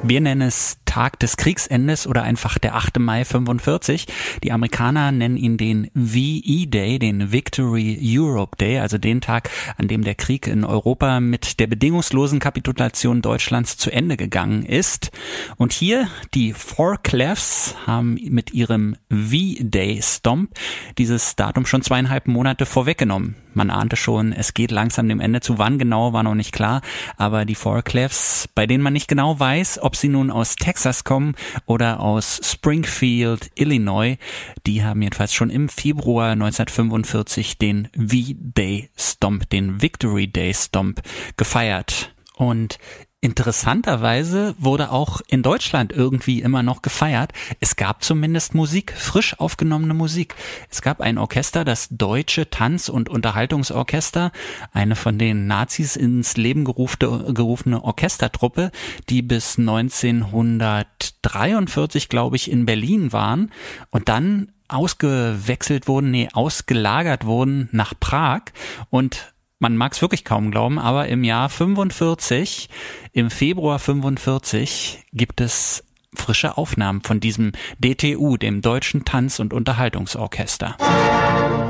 Wir nennen es Tag des Kriegsendes oder einfach der 8. Mai 45. Die Amerikaner nennen ihn den VE Day, den Victory Europe Day, also den Tag, an dem der Krieg in Europa mit der bedingungslosen Kapitulation Deutschlands zu Ende gegangen ist. Und hier, die Four Clefs haben mit ihrem V-Day Stomp dieses Datum schon 2,5 Monate vorweggenommen. Man ahnte schon, es geht langsam dem Ende zu. Wann genau, war noch nicht klar. Aber die Four Clefs, bei denen man nicht genau weiß, ob sie nun aus Texas kommen oder aus Springfield, Illinois, die haben jedenfalls schon im Februar 1945 den V-Day Stomp, den Victory Day Stomp gefeiert. Und interessanterweise wurde auch in Deutschland irgendwie immer noch gefeiert. Es gab zumindest Musik, frisch aufgenommene Musik. Es gab ein Orchester, das Deutsche Tanz- und Unterhaltungsorchester, eine von den Nazis ins Leben gerufene Orchestertruppe, die bis 1943, glaube ich, in Berlin waren und dann ausgelagert wurden nach Prag. Und man mag es wirklich kaum glauben, aber im Jahr 45, im Februar 45, gibt es frische Aufnahmen von diesem DTU, dem Deutschen Tanz- und Unterhaltungsorchester.